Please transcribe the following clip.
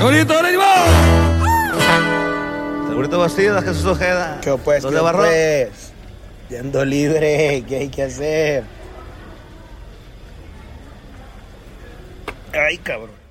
¡Segurito, ánimo! Segurito Bastidas, Jesús Ojeda. ¿Qué pues? ¿Dónde barró? Pues? Yendo libre, ¿qué hay que hacer? Ay, cabrón.